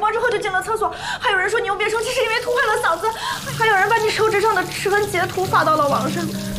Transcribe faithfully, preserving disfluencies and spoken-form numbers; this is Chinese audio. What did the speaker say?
包之后就进了厕所，还有人说你用别生气是因为吐坏了嗓子，还有人把你手指上的齿痕截图发到了网上。